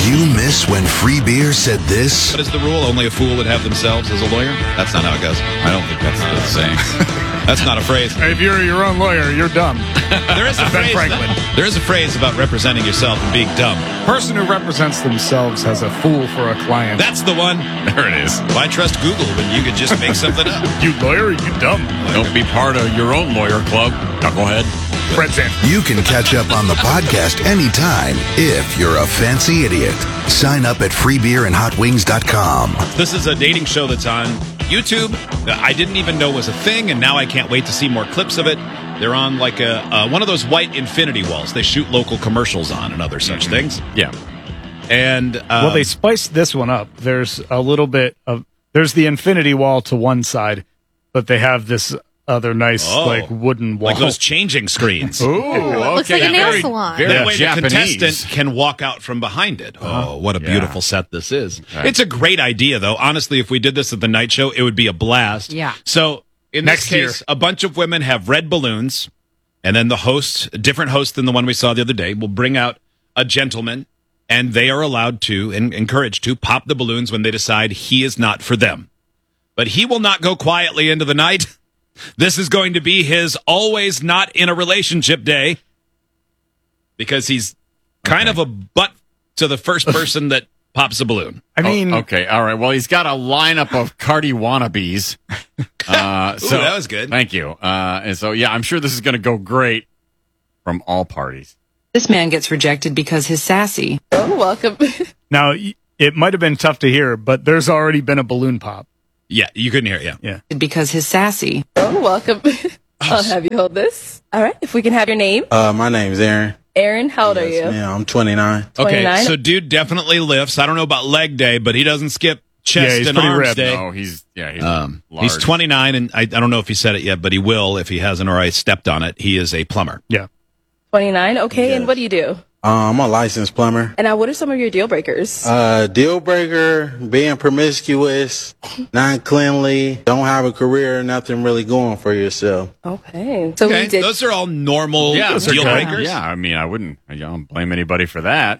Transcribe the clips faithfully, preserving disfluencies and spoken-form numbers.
you miss when Free Beer said this? What is the rule? Only a fool would have themselves as a lawyer? That's not how it goes. I don't think that's the saying. That's not a phrase. If you're your own lawyer, you're dumb. There is a Ben phrase. Franklin. There is a phrase about representing yourself and being dumb. Person who represents themselves has a fool for a client. That's the one. There it is. Why trust Google when you could just make something up? You lawyer, you dumb. Don't be part of your own lawyer club, knucklehead. Fred Sanford. You can catch up on the podcast anytime if you're a fancy idiot. Sign up at free beer and hot wings dot com. This is a dating show that's on YouTube. that I didn't even know was a thing, and now I can't wait to see more clips of it. They're on like a uh, one of those white infinity walls they shoot local commercials on and other such things. Yeah. And uh, Well, they spiced this one up. There's a little bit of there's the infinity wall to one side, but they have this other nice Oh. like wooden wall. like those changing screens. Ooh, okay. Looks like a nail Very- salon. Very That way Japanese. the contestant can walk out from behind it. Oh, what a Yeah. beautiful set this is. Right. It's a great idea, though. Honestly, if we did this at the night show, it would be a blast. Yeah. So in Next this year. case, a bunch of women have red balloons, and then the host, a different host than the one we saw the other day, will bring out a gentleman, and they are allowed to and encouraged to pop the balloons when they decide he is not for them. But he will not go quietly into the night. This is going to be his always not in a relationship day because he's kind of a butt to the first person that pops a balloon. I mean, Oh, okay, all right. Well, he's got a lineup of Cardi wannabes. Uh, so Ooh, that was good. Thank you. Uh, and so, yeah, I'm sure this is going to go great from all parties. This man gets rejected because he's sassy. Oh, welcome. now y- it might have been tough to hear, but there's already been a balloon pop. Yeah, you couldn't hear it, yeah. Yeah. Because he's sassy. Oh, welcome. I'll have you hold this. All right. If we can have your name. Uh, my name's Aaron. Aaron, how old are you? Yeah, I'm twenty-nine. Okay, twenty-nine? so dude definitely lifts. I don't know about leg day, but he doesn't skip chest Yeah, he's and pretty arms ripped. day. No, he's, yeah, he's Um, large. he's twenty-nine, and I, I don't know if he said it yet, but he will if he hasn't or I stepped on it. He is a plumber. Yeah. twenty-nine. Okay. Yes. And what do you do? Uh, I'm a licensed plumber. And now, what are some of your deal breakers? Uh, deal breaker, being promiscuous, not cleanly, don't have a career, nothing really going for yourself. Okay. So Okay, we did those are all normal yeah, those are deal good. breakers. Yeah, I mean, I wouldn't, I don't blame anybody for that.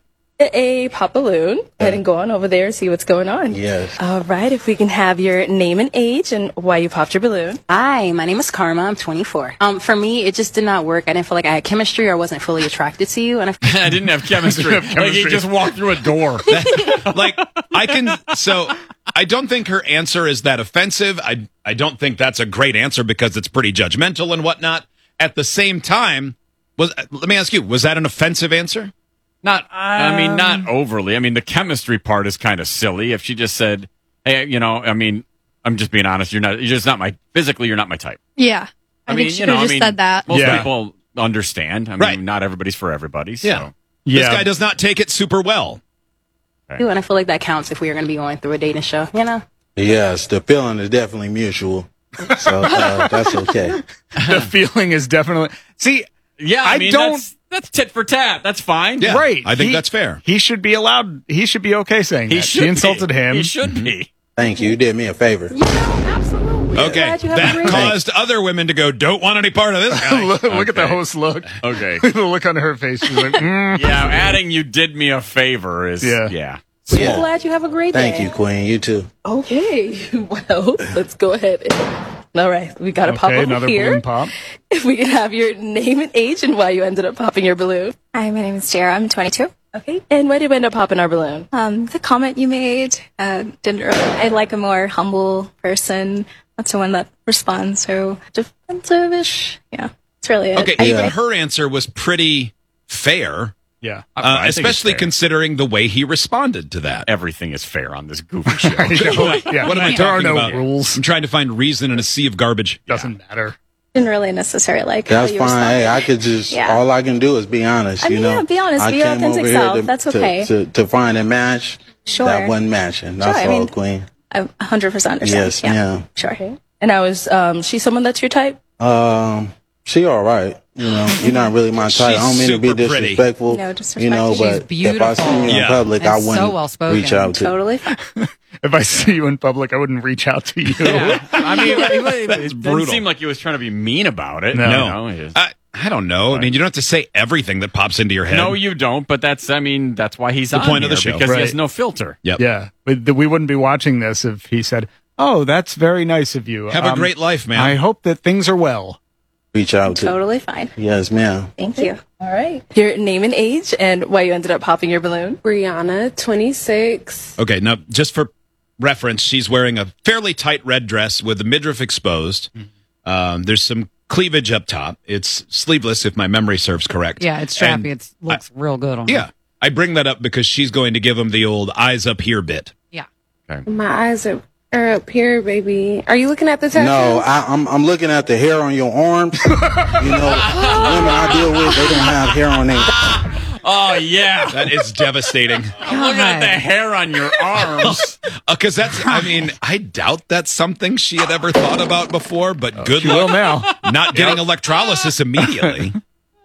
a pop balloon. Go ahead and go on over there and see what's going on. Yes. All right. If we can have your name and age and why you popped your balloon. Hi, my name is Karma. I'm twenty-four. Um, for me, it just did not work. I didn't feel like I had chemistry or I wasn't fully attracted to you. And I I didn't have chemistry. Didn't have Like he chemistry. just walked through a door. Like, I can, so I don't think her answer is that offensive. I, I don't think that's a great answer because it's pretty judgmental and whatnot. At the same time, was let me ask you, was that an offensive answer? Not, I mean, not overly. I mean, the chemistry part is kind of silly. If she just said, "Hey, you know," I mean, I'm just being honest. You're not. You're just not my physically. You're not my type. Yeah. I, I, think mean, she you could know, have I just mean, said that. most Yeah. people understand. I mean, Right. not everybody's for everybody. So. Yeah. Yeah. This guy does not take it super well. do, and I feel like that counts if we are going to be going through a dating show, you know? Yes, the feeling is definitely mutual. So, uh, that's okay. the feeling is definitely. See, Yeah, I, I mean, don't- That's, that's tit for tat. That's fine. Yeah, right. I think He- that's fair. He should be allowed. He should be okay saying He that. should She insulted be. him. He should be. Thank you. You did me a favor. Absolutely. Okay, Glad you have a that great caused other women to go, don't want any part of this guy. look, look at the Okay. host look. Okay. the look on her face. She's like, mm. Yeah, adding "you did me a favor" is Yeah. yeah. We're Yeah. glad you have a great Thank day. you, Queen. You too. Okay. Well, let's go ahead. All right. We got to pop Okay, over another here. balloon pop. If we can have your name and age and why you ended up popping your balloon. Hi, my name is Jara. I'm twenty-two. Okay. And why did we end up popping our balloon? Um, the comment you made uh, didn't really. I like a more humble person, not someone that responds so defensive-ish. Yeah, it's really it. Okay, I- even her answer was pretty fair, Yeah. uh, I think it's especially fair. considering the way he responded to that. Everything is fair on this goofy show. yeah. What am I there are talking no about? rules. I'm trying to find reason in a sea of garbage. Doesn't matter. didn't really necessarily like That's how you fine. Hey, I responded. could just, Yeah. all I can do is be honest, I you mean, know. yeah, be honest, I be your came authentic over here self. to, That's to- okay. To, to find a match Sure. that wasn't matching. That's Sure, I all, mean- Queen. I one hundred percent understand. Yes, yeah. ma'am. Sure. Okay. And I was, um, she's someone that's your type? Um, she all right. You know, you're not really my type. I don't mean to be super pretty. disrespectful. No disrespect. You know, She's but if I see you in Yeah. public, And I so wouldn't well-spoken. reach out to. Totally fine. If I see you in public, I wouldn't reach out to you. I mean, it, it, That's it brutal. didn't seem like he was trying to be mean about it. No. you No. know, he just- Uh, I don't know. I mean, you don't have to say everything that pops into your head. No, you don't. But that's, I mean, that's why he's The on point of the here, show. because Right. he has no filter. Yep. Yeah, we, we wouldn't be watching this if he said, "Oh, that's very nice of you. Have a great life, man." I hope that things are well." Reach out to. Totally fine. Yes, ma'am. Thank you. All right. Your name and age and why you ended up popping your balloon. Brianna, twenty-six. Okay, now just for reference, she's wearing a fairly tight red dress with the midriff exposed. Um, there's some cleavage up top. It's sleeveless, if my memory serves correct. Yeah, it's strappy. And It looks real good on her. Yeah, I bring that up because she's going to give him the old eyes up here bit. Yeah. My eyes are, are up here, baby. Are you looking at the tattoos? No, I, I'm I'm looking at the hair on your arms. You know, the women I deal with, they don't have hair on their. Oh, yeah. That is devastating. I'm looking at the hair on your arms. Because that's, I mean, I doubt that's something she had ever thought about before, but good She luck will now. not getting electrolysis immediately.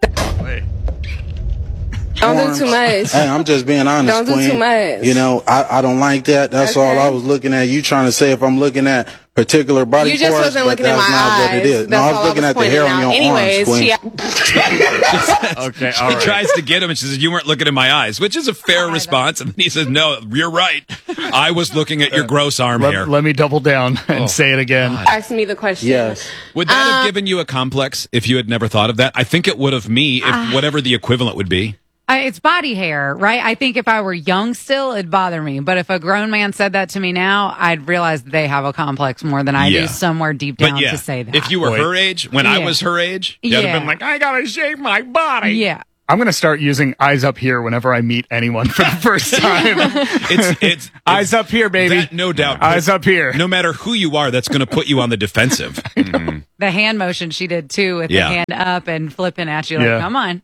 Don't do too much. Hey, I'm just being honest, Don't do Queen. too much. You know, I, I don't like that. That's Okay. all I was looking at. You trying to say if I'm looking at particular body You just parts, wasn't but looking at that's my not what it eyes. is. That's no, I all was looking at the pointing hair on out. your Anyways, arms, Queen. she- Okay, She all right. tries to get him and she says, "You weren't looking in my eyes," which is a fair response. And then he says, "No, you're right. I was looking at your gross arm hair." Let, let me double down and Oh, say it again. ask me the question. Yes. Would that Uh, have given you a complex if you had never thought of that? I think it would have me, if Uh, whatever the equivalent would be. I, it's body hair, right? I think if I were young still, it'd bother me. But if a grown man said that to me now, I'd realize that they have a complex more than I Yeah. do somewhere deep down But yeah, to say that. if you were Boy. her age, when I Yeah. was her age, you'd have Yeah. been like, "I gotta shave my body." yeah. I'm going to start using eyes up here whenever I meet anyone for the first time. It's it's Eyes up here, baby. that, no doubt. Eyes up here. No matter who you are, that's going to put you on the defensive. The hand motion she did too with Yeah. the hand up and flipping at you like, Yeah. come on.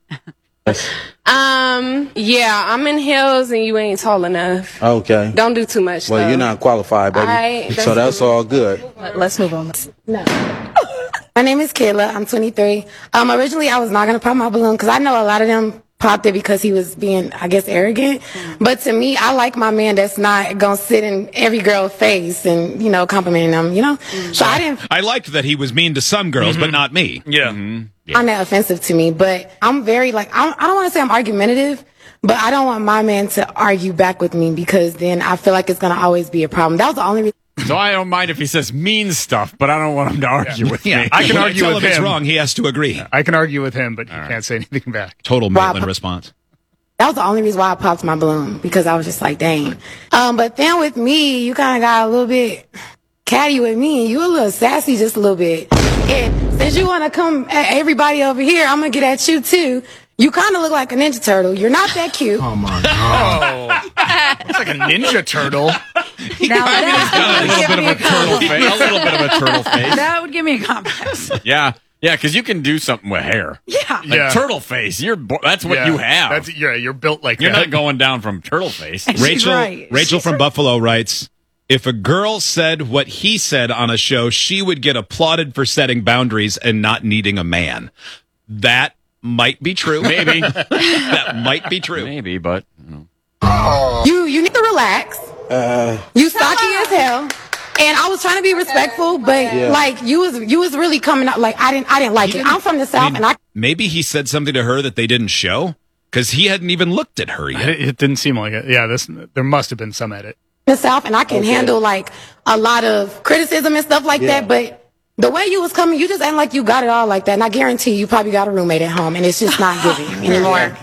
Um. Yeah, I'm in heels and you ain't tall enough. Okay. Don't do too much. Well, though. you're not qualified, baby. I- so that's all good. Let's move on. My name is Kayla. I'm twenty-three. Um, originally, I was not going to pop my balloon because I know a lot of them popped it because he was being, I guess, arrogant. But to me, I like my man that's not going to sit in every girl's face and, you know, complimenting them, you know? So I didn't I liked that he was mean to some girls, but not me. Yeah. find that offensive to me. But I'm very, like, I don't, I don't want to say I'm argumentative, but I don't want my man to argue back with me because then I feel like it's going to always be a problem. That was the only reason. So I don't mind if he says mean stuff, but I don't want him to argue with Yeah, me. I can When argue tell with him it's him. wrong. He has to agree. I can argue with him, but you can't say anything back. Total Wow. Maitland response. That was the only reason why I popped my balloon because I was just like, dang. Um, but then with me, you kind of got a little bit catty with me and you a little sassy just a little bit. And since you want to come at everybody over here, I'm going to get at you too. You kind of look like a Ninja Turtle. You're not that cute. Oh my God. Oh, it's like a ninja turtle. Now, that, a would little give bit of me a turtle face. A little bit of a turtle face. that would give me a complex. Yeah, yeah, because you can do something with hair. Yeah. Like Yeah. turtle face. You're bo- that's what Yeah. you have. That's, yeah, you're built like You're that. not going down from turtle face. She's Rachel right. Rachel from Buffalo writes, "If a girl said what he said on a show, she would get applauded for setting boundaries and not needing a man." That might be true. Maybe, That might be true. maybe, but you know. You you need to relax. Uh, You stocky as hell. And I was trying to be respectful, but Yeah. like you was you was really coming out like I didn't I didn't like it. I'm from the South and I Maybe he said something to her that they didn't show because he hadn't even looked at her yet. It, it didn't seem like it. Yeah, this there must have been some edit. the South and I can Okay. handle like a lot of criticism and stuff like Yeah. that, but the way you was coming, you just ain't like you got it all like that. And I guarantee you probably got a roommate at home and it's just not giving anymore.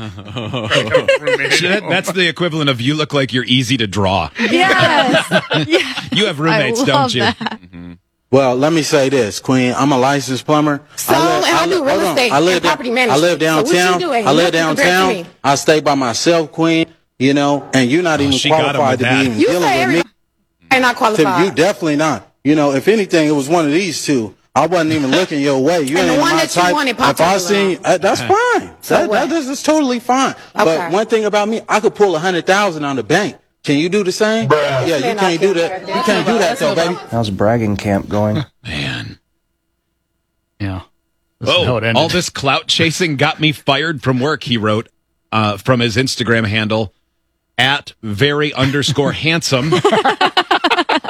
That- that's the equivalent of you look like you're easy to draw. Yes. yeah. You have roommates, I don't love you? that. well, let me say this, Queen. I'm a licensed plumber. So, and I do li- real hold on. estate I live and down- property I management. live So what you downtown. doing? I live Nothing compared to downtown. me. I stay by myself, Queen. You know, and you're not even she got him qualified with to be that. even You dealing say with me. everybody ain't not Tim, qualified. you definitely not. You know, if anything, it was one of these two. I wasn't even looking your way. You And ain't the one my that you type. wanted If popped I up seen, around. uh, that's fine. So that, what? that is, that's totally fine. Okay. But one thing about me, I could pull a hundred thousand on the bank. Can you do the same? Yeah, you Man, I can't do can't. that. You can't do that, though, baby. How's bragging camp going? Man. Yeah. This is how Oh, it ended. all this clout chasing got me fired from work, he wrote uh, from his Instagram handle, at very underscore handsome.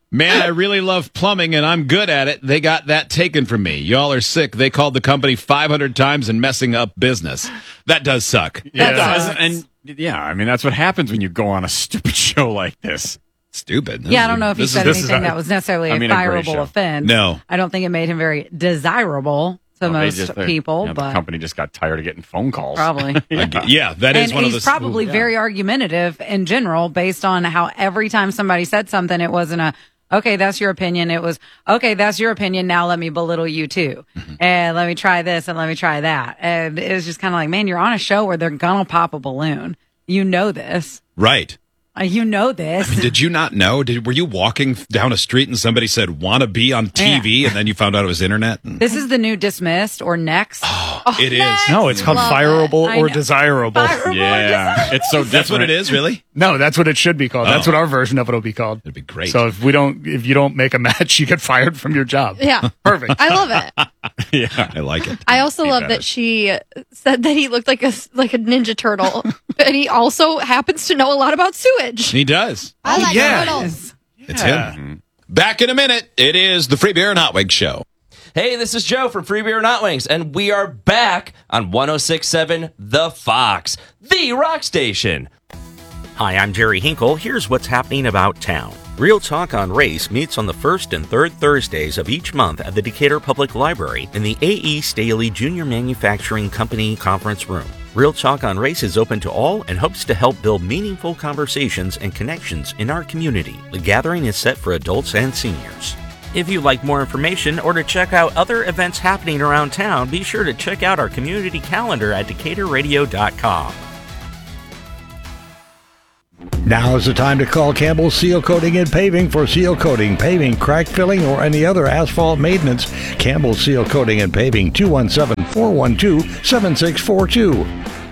Man, I really love plumbing and I'm good at it. They got that taken from me. Y'all are sick. They called the company five hundred times and messing up business. That does suck. Yeah, does. And yeah, I mean, that's what happens when you go on a stupid show like this. Stupid. Yeah, I don't know if he This is- said this is anything a- that was necessarily I a mean, a great fireable show. offense. No. I don't think it made him very desirable to Well, they most just- they- people, you know, the but company just got tired of getting phone calls. probably. yeah. yeah, that is and one of he's the probably yeah. very argumentative in general based on how every time somebody said something, it wasn't a, okay, that's your opinion. It was, okay, that's your opinion. Now let me belittle you too. Mm-hmm. And let me try this and let me try that. And it was just kind of like, man, you're on a show where they're going to pop a balloon. You know this. Right. Uh, you know this. I mean, did you not know? Did were you walking down a street and somebody said "wanna be on T V" and then you found out it was internet? And, This is the new Dismissed or Next. oh, it is. No, it's called Love fireable it. I or know. desirable. Fireable or Yeah, it's so different. That's what it is, really. No, that's what it should be called. That's Oh. what our version of it will be called. It'd be great. So if we don't, if you don't make a match, you get fired from your job. Yeah. Perfect. I love it. Yeah, I like it. I also Be love better. that she said that he looked like a like a ninja turtle, and he also happens to know a lot about sewage. He does. I like yeah. turtles. It's him. Back in a minute. It is the Free Beer and Hot Wings Show. Hey, this is Joe from Free Beer and Hot Wings, and we are back on one oh six point seven The Fox, the rock station. Hi, I'm Jerry Hinkle. Here's what's happening about town. Real Talk on Race meets on the first and third Thursdays of each month at the Decatur Public Library in the A E. Staley Junior Manufacturing Company Conference Room. Real Talk on Race is open to all and hopes to help build meaningful conversations and connections in our community. The gathering is set for adults and seniors. If you'd like more information or to check out other events happening around town, be sure to check out our community calendar at decatur radio dot com. Now is the time to call Campbell Seal Coating and Paving for seal coating, paving, crack filling, or any other asphalt maintenance. Campbell Seal Coating and Paving, two one seven, four one two, seven six four two.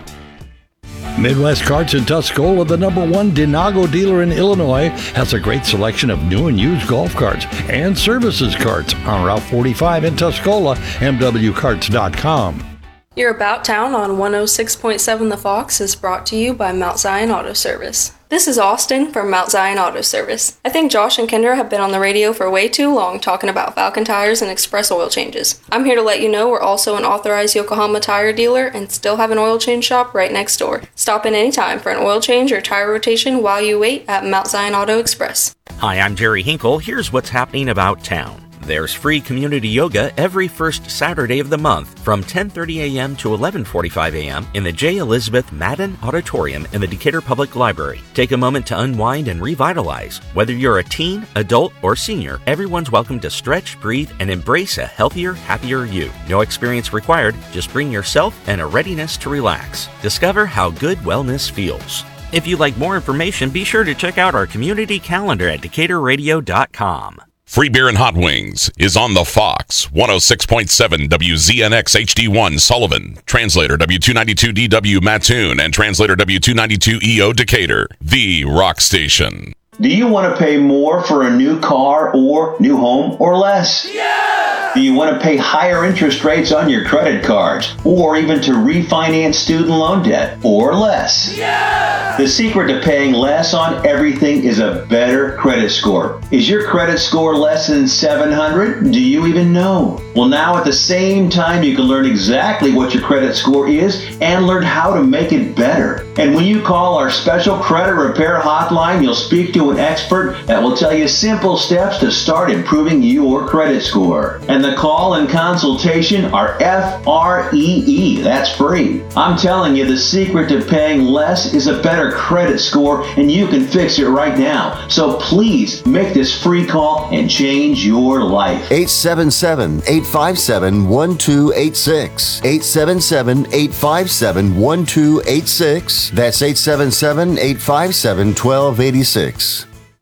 Midwest Carts in Tuscola, the number one Dinago dealer in Illinois, has a great selection of new and used golf carts and services carts on Route forty-five in Tuscola, m w carts dot com. Your About Town on one oh six point seven The Fox is brought to you by Mount Zion Auto Service. This is Austin from Mount Zion Auto Service. I think Josh and Kendra have been on the radio for way too long talking about Falcon tires and express oil changes. I'm here to let you know we're also an authorized Yokohama tire dealer and still have an oil change shop right next door. Stop in anytime for an oil change or tire rotation while you wait at Mount Zion Auto Express. Hi, I'm Jerry Hinkle. Here's what's happening about town. There's free community yoga every first Saturday of the month from ten thirty a.m. to eleven forty-five a.m. in the J. Elizabeth Madden Auditorium in the Decatur Public Library. Take a moment to unwind and revitalize. Whether you're a teen, adult, or senior, everyone's welcome to stretch, breathe, and embrace a healthier, happier you. No experience required, just bring yourself and a readiness to relax. Discover how good wellness feels. If you'd like more information, be sure to check out our community calendar at decatur radio dot com. Free Beer and Hot Wings is on the Fox, one oh six point seven W Z N X H D one Sullivan, translator W two ninety-two D W Mattoon, and translator W two ninety-two E O Decatur, the rock station. Do you want to pay more for a new car or new home or less? Yeah! Do you want to pay higher interest rates on your credit cards or even to refinance student loan debt or less? Yeah! The secret to paying less on everything is a better credit score. Is your credit score less than seven hundred? Do you even know? Well, now at the same time, you can learn exactly what your credit score is and learn how to make it better. And when you call our special credit repair hotline, you'll speak to an expert that will tell you simple steps to start improving your credit score. And the call and consultation are F R E E. That's free. I'm telling you, the secret to paying less is a better credit score, and you can fix it right now. So please make this free call and change your life. eight seven seven, eight five seven, one two eight six. eight seven seven, eight five seven, one two eight six. That's eight seven seven, eight five seven, one two eight six.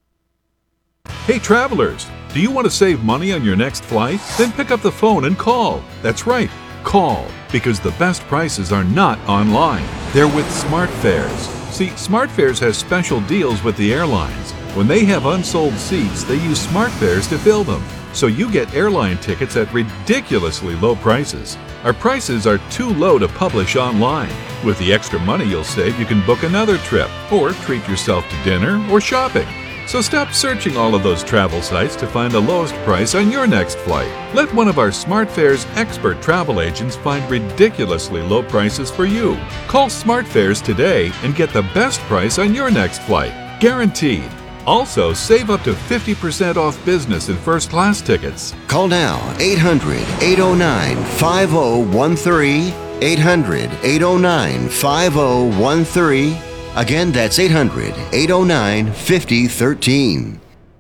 Hey travelers, do you want to save money on your next flight? Then pick up the phone and call. That's right, call, because the best prices are not online. They're with SmartFares. See, SmartFares has special deals with the airlines. When they have unsold seats, they use SmartFares to fill them. So you get airline tickets at ridiculously low prices. Our prices are too low to publish online. With the extra money you'll save, you can book another trip or treat yourself to dinner or shopping. So stop searching all of those travel sites to find the lowest price on your next flight. Let one of our SmartFares expert travel agents find ridiculously low prices for you. Call SmartFares today and get the best price on your next flight. Guaranteed. Also, save up to fifty percent off business and first class tickets. Call now, eight hundred, eight oh nine, five oh one three, eight hundred, eight oh nine, five oh one three. Again, that's eight hundred, eight oh nine, five oh one three.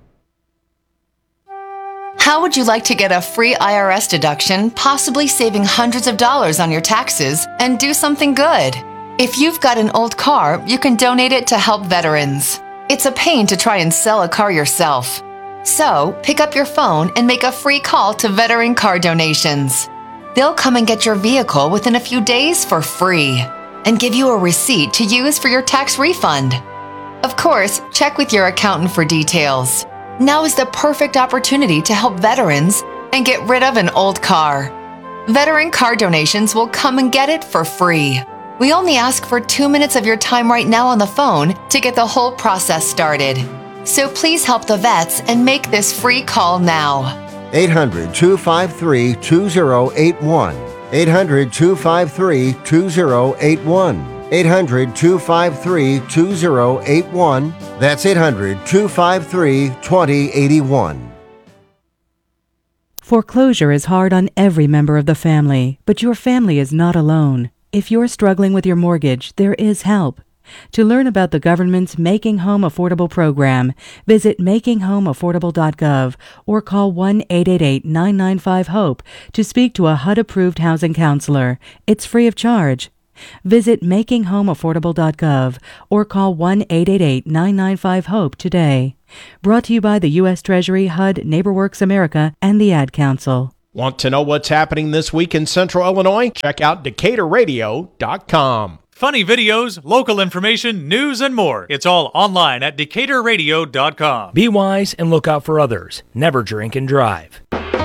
How would you like to get a free I R S deduction, possibly saving hundreds of dollars on your taxes, and do something good? If you've got an old car, you can donate it to help veterans. It's a pain to try and sell a car yourself. So, pick up your phone and make a free call to Veteran Car Donations. They'll come and get your vehicle within a few days for free and give you a receipt to use for your tax refund. Of course, check with your accountant for details. Now is the perfect opportunity to help veterans and get rid of an old car. Veteran Car Donations will come and get it for free. We only ask for two minutes of your time right now on the phone to get the whole process started. So please help the vets and make this free call now. eight hundred, two five three, two oh eight one. eight hundred, two five three, two oh eight one. eight hundred, two five three, two oh eight one. That's eight hundred, two five three, two oh eight one. Foreclosure is hard on every member of the family, but your family is not alone. If you're struggling with your mortgage, there is help. To learn about the government's Making Home Affordable program, visit making home affordable dot gov or call one eight eight eight, nine nine five, HOPE to speak to a H U D-approved housing counselor. It's free of charge. Visit making home affordable dot gov or call one eight eight eight, nine nine five, HOPE today. Brought to you by the U S Treasury, H U D, NeighborWorks America, and the Ad Council. Want to know what's happening this week in Central Illinois? Check out Decatur Radio dot com. Funny videos, local information, news, and more. It's all online at Decatur Radio dot com. Be wise and look out for others. Never drink and drive.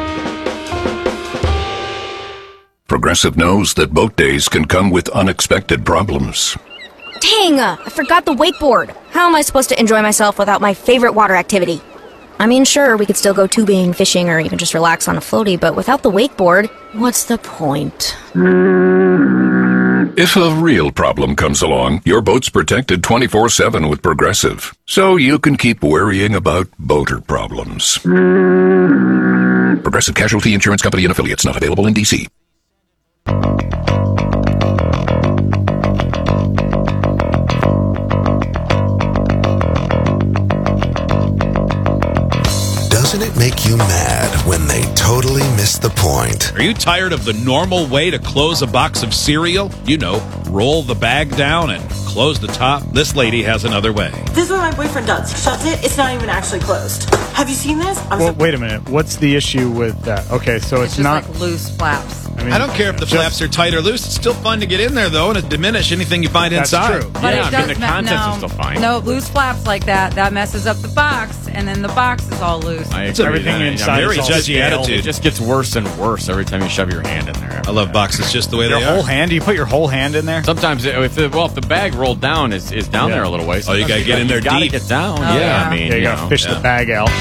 Progressive knows that boat days can come with unexpected problems. Dang, uh, I forgot the wakeboard. How am I supposed to enjoy myself without my favorite water activity? I mean, sure, we could still go tubing, fishing, or even just relax on a floaty, but without the wakeboard, what's the point? If a real problem comes along, your boat's protected twenty-four seven with Progressive, so you can keep worrying about boater problems. Progressive Casualty Insurance Company and Affiliates, not available in D C. Doesn't it make you mad when they totally miss the point? Are you tired of the normal way to close a box of cereal? You know, roll the bag down and close the top. This lady has another way. This is what my boyfriend does. Shuts it, it's not even actually closed. Have you seen this? I'm Well, so- wait a minute. What's the issue with that? Okay, so it's, It's just not. like loose flaps. I mean, I don't care if the just- flaps are tight or loose. It's still fun to get in there, though, and it diminish anything you find That's inside. true. But Yeah, it I does mean, the me- contents no, are still fine. No, loose flaps like that, that messes up the box, and then the box is all loose. I It's agree everything with that. inside I mean, is it's all just- judgy attitude. It just gets worse and worse every time you shove your hand in there. I love boxes just the way Your they whole are. hand? Do you put your whole hand in there? Sometimes, it- if the, well, if the bag rolled down is, is down Yeah. there a little ways. Oh, you gotta get in there You gotta deep. get down. Oh, yeah, yeah. I mean, Yeah, you you gotta know, fish yeah. the bag out.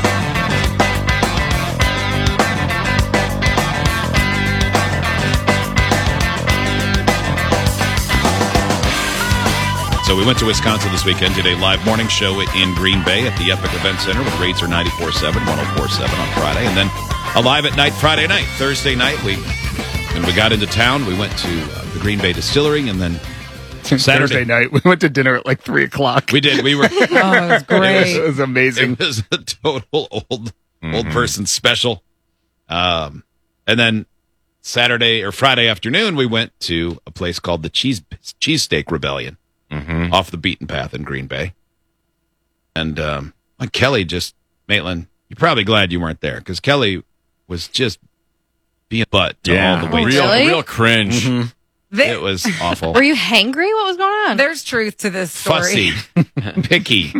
So we went to Wisconsin this weekend, did a live morning show in Green Bay at the Epic Event Center with Razor ninety-four seven, one oh four seven on Friday, and then a live at night Friday night. Thursday night, we when we got into town, we went to uh, the Green Bay Distillery, and then Saturday Thursday night, we went to dinner at like three o'clock. we did. We were. Oh, it was great. It was amazing. It was a total old old person special. Um, and then Saturday or Friday afternoon, we went to a place called the Cheese Cheesesteak Rebellion. Mm-hmm. Off the beaten path in Green Bay. And um, like Kelly just, Maitland, you're probably glad you weren't there because Kelly was just being butt to Yeah, all the waiters. real, Really? real cringe. Mhm. They- It was awful. Were you hangry? What was going on? There's truth to this story. Fussy. Picky.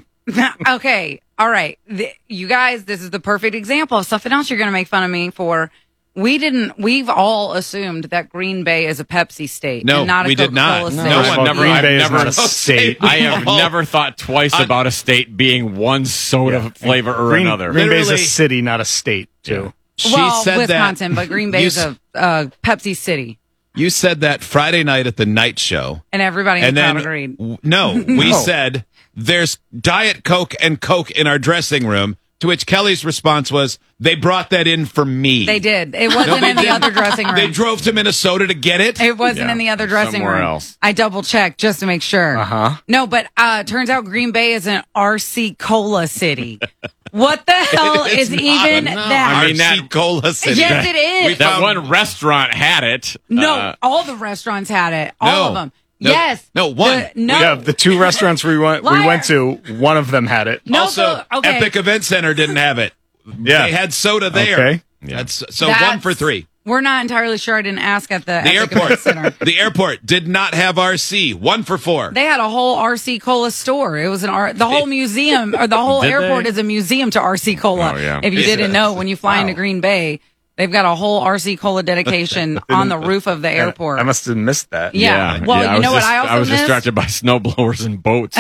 Okay, all right. The, you guys, this is the perfect example of something else you're going to make fun of me for. We didn't. We've all assumed that Green Bay is a Pepsi state. No, and not a we did not. Coca-Cola No, state. no one Well, never. Green I've Bay is never not a state. I have never thought twice about a state being one soda Yeah. flavor or Green, another. Green Bay's a Literally- city, not a state, too. She well, said Wisconsin, that, but Green Bay you, is a uh, Pepsi city, you said that Friday night at the night show. and everybody in And the then, crowd agreed. w- no, we No. said there's Diet Coke and Coke in our dressing room, to which Kelly's response was, they brought that in for me. They did. It wasn't No, they in the didn't. other dressing room. They drove to Minnesota to get it? It wasn't Yeah. in the other dressing Somewhere room. else. I double checked just to make sure. Uh-huh. No, but uh turns out Green Bay is an R C Cola city. What the hell It's is not. even No. that? I mean, that Cola City. Yes, it is. We that one restaurant had it. No, Uh, all the restaurants had it. All No. of them. No. Yes. No, one. The- no. Yeah, the two restaurants we went we Liar. went to, one of them had it. No, also, the- okay. Epic Event Center didn't have it. Yeah. They had soda there. Okay. That's, so That's- one for three. We're not entirely sure. I didn't ask at the, The Epic airport. Event Center. The airport did not have R C. One for four. They had a whole R C Cola store. It was an R. The whole museum or the whole Did airport they? is a museum to R C Cola. Oh, yeah. If you Yes. didn't know, when you fly Wow. into Green Bay, they've got a whole R C Cola dedication on the roof of the airport. I must have missed that. Yeah. Well, you was know what just- I also I was missed? distracted by snowblowers and boats.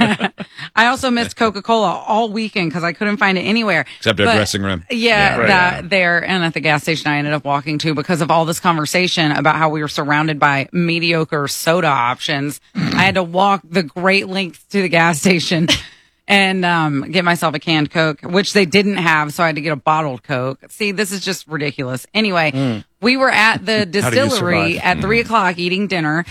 I also missed Coca-Cola all weekend because I couldn't find it anywhere. Except our But- dressing room. Yeah, Yeah. Right. that there and at the gas station I ended up walking to because of all this conversation about how we were surrounded by mediocre soda options. I had to walk the great lengths to the gas station and um, get myself a canned Coke, which they didn't have, so I had to get a bottled Coke. See, this is just ridiculous. Anyway, Mm. we were at the How do you distillery survive? at three o'clock eating dinner,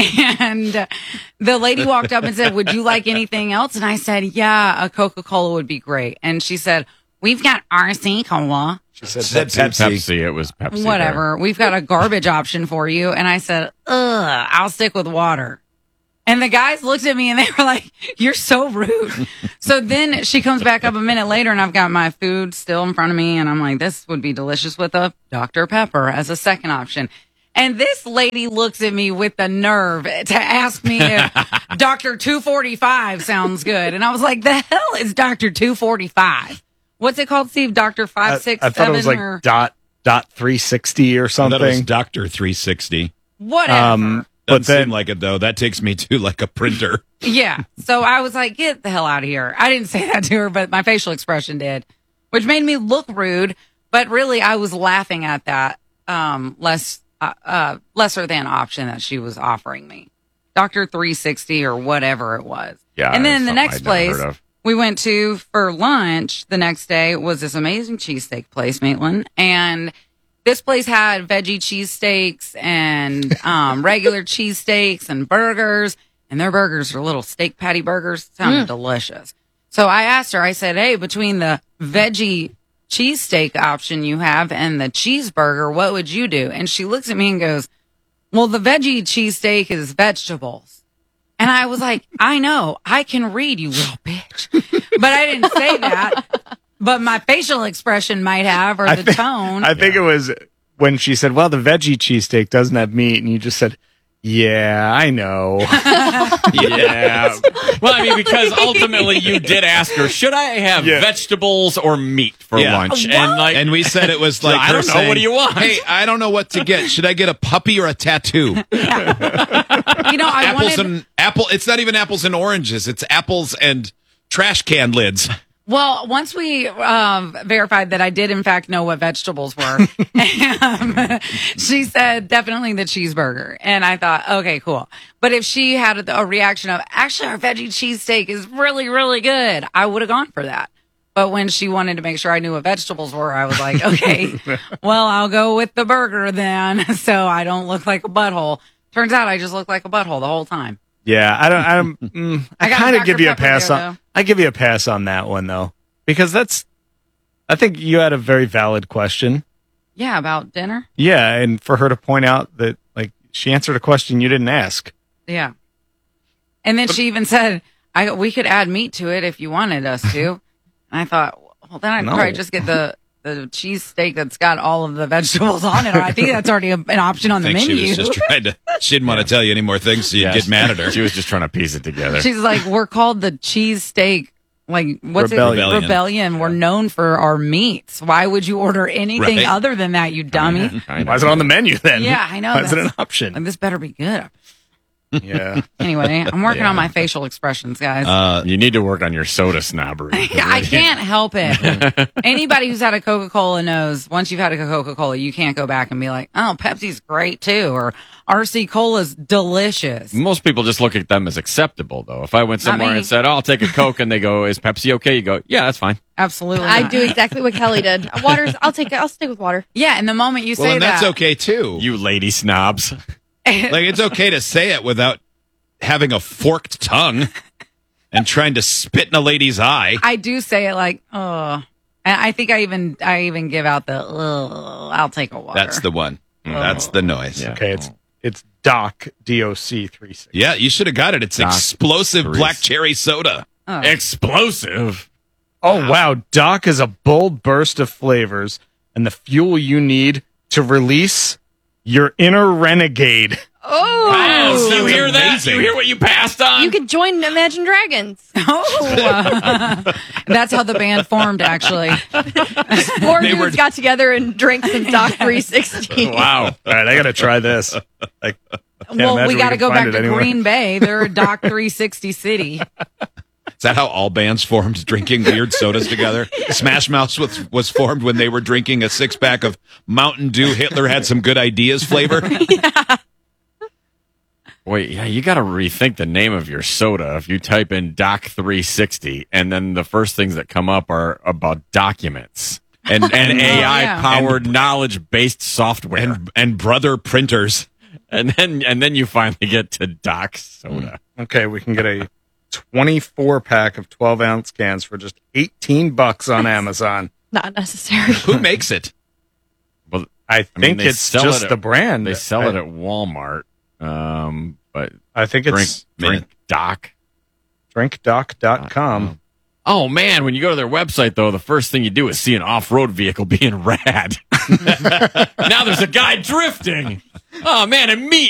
and the lady walked up and said, "Would you like anything else?" And I said, "Yeah, a Coca-Cola would be great." And she said, "We've got R C Cola." She said Said Pepsi. Pepsi. It was Pepsi. Whatever. We've got a garbage option for you. And I said, ugh, I'll stick with water. And the guys looked at me and they were like, you're so rude. So then she comes back up a minute later and I've got my food still in front of me. And I'm like, this would be delicious with a Doctor Pepper as a second option. And this lady looks at me with the nerve to ask me if Doctor two forty-five sounds good. And I was like, the hell is Doctor two forty-five? What's it called, Steve? Doctor five six I, I thought seven it was like or dot dot three sixty or I thought something. it was Doctor three sixty. whatever. Um, Doesn't but then seem like it, though. That takes me to like a printer. Yeah. So I was like, get the hell out of here. I didn't say that to her, but my facial expression did, which made me look rude. But really, I was laughing at that um, less uh, uh, lesser than option that she was offering me. Doctor three sixty or whatever it was. Yeah, And then the something next I'd never place heard of. we went to for lunch the next day was this amazing cheesesteak place, Maitland. And this place had veggie cheesesteaks and um, regular cheesesteaks and burgers. And their burgers are little steak patty burgers. Sounded Mm. delicious. So I asked her, I said, hey, between the veggie cheesesteak option you have and the cheeseburger, what would you do? And she looks at me and goes, well, the veggie cheesesteak is vegetables. And I was like, I know, I can read, you little bitch. But I didn't say that. But my facial expression might have, or I the thi- tone. I think it was when she said, well, the veggie cheesesteak doesn't have meat. And you just said, yeah, I know. Yeah. Well, I mean, because ultimately you did ask her, should I have Yeah. vegetables or meat for Yeah. lunch? What? And like, And we said it was like, I her don't know. saying, What do you want? Hey, I don't know what to get. Should I get a puppy or a tattoo? You know, I apples wanted. and apple. It's not even apples and oranges. It's apples and trash can lids. Well, once we um, verified that I did, in fact, know what vegetables were, um, she said definitely the cheeseburger. And I thought, okay, cool. But if she had a, a reaction of, actually, our veggie cheesesteak is really, really good, I would have gone for that. But when she wanted to make sure I knew what vegetables were, I was like, okay, well, I'll go with the burger then so I don't look like a butthole. Turns out I just look like a butthole the whole time. Yeah, I don't. I don't. Mm, I, I got kind of Doctor give you a Pepper pass there, on. though. I give you a pass on that one though, because that's. I think you had a very valid question. Yeah, about dinner? Yeah, and for her to point out that like she answered a question you didn't ask. Yeah. And then she even said, "I we could add meat to it if you wanted us to." And I thought, well, then I'd No. probably just get the the cheese steak that's got all of the vegetables on it. I think that's already a, an option on I the think menu. she was just trying to. She didn't want to tell you any more things, so you'd Yeah, get mad at her. She was just trying to piece it together. She's like, we're called the cheese steak Like, what's Rebellion. it? Rebellion. We're known for our meats. Why would you order anything Right. other than that, you dummy? Why is it on the menu then? Yeah, I know. Why is it that's- an option? Like, this better be good. Yeah. Anyway, I'm working Yeah. on my facial expressions, guys. Uh, you need to work on your soda snobbery. I can't help it. Anybody who's had a Coca-Cola knows once you've had a Coca-Cola, you can't go back and be like, oh, Pepsi's great too, or R C Cola's delicious. Most people just look at them as acceptable, though. If I went Not somewhere me. and said, oh, I'll take a Coke, and they go, is Pepsi okay? You go, yeah, that's fine. Absolutely. I not. do exactly what Kelly did. Water's. I'll take it. I'll stick with water. Yeah, and the moment you Well, say and that, that's okay too. You lady snobs. Like, it's okay to say it without having a forked tongue and trying to spit in a lady's eye. I do say it like, oh, and I think I even I even give out the, oh, I'll take a water. That's the one. That's the noise. Okay, it's it's Doc D O C three sixty. Yeah, you should have got it. It's Doc explosive three- black cherry soda. Oh. Explosive. Oh wow, Doc is a bold burst of flavors and the fuel you need to release your inner renegade. Oh, Wow, you sounds hear that? amazing. You hear what you passed on? you could join Imagine Dragons. Oh, that's how the band formed, actually. Four They dudes were- got together and drank some Doc three sixty. Wow. All right, I got to try this. I can't Well, imagine we got to can go find back it to anywhere. Green Bay. They're a Doc three sixty city. Is that how all bands formed, drinking weird sodas together? Smash Mouth was, was formed when they were drinking a six pack of Mountain Dew Hitler had some good ideas flavor. Wait, yeah, you got to rethink the name of your soda if you type in Doc three sixty, and then the first things that come up are about documents and, and Oh, A I yeah. powered knowledge based software, And and brother printers. and then and then you finally get to Doc soda. Okay, we can get a twenty-four pack of twelve ounce cans for just eighteen bucks on Amazon. Not necessary. Who makes it? Well, I I think mean, they it's sell just it at- the brand. They sell I, it at Walmart, um, but I think drink it's drink Doc. drink doc dot com. Oh man, when you go to their website though, the first thing you do is see an off-road vehicle being rad. Now there's a guy drifting. Oh man, and me